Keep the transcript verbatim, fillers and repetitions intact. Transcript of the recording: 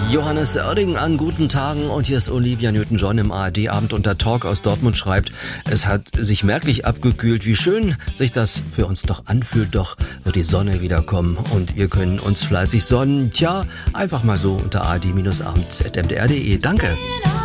Johannes Oerding an guten Tagen und hier ist Olivia Newton-John im A R D-Abend und der Talk aus Dortmund schreibt, es hat sich merklich abgekühlt. Wie schön sich das für uns doch anfühlt, doch wird die Sonne wieder kommen und wir können uns fleißig sonnen. Tja, einfach mal so unter a r d abend punkt z m d r punkt d e. Danke.